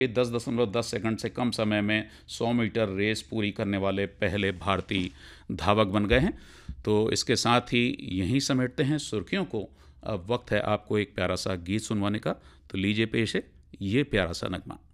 ये 10.10 सेकंड से कम समय में 100 मीटर रेस पूरी करने वाले पहले भारतीय धावक बन गए हैं। तो इसके साथ ही यहीं समेटते हैं सुर्खियों को। अब वक्त है आपको एक प्यारा सा गीत सुनवाने का, तो लीजिए पेश है ये प्यारा सा नगमा।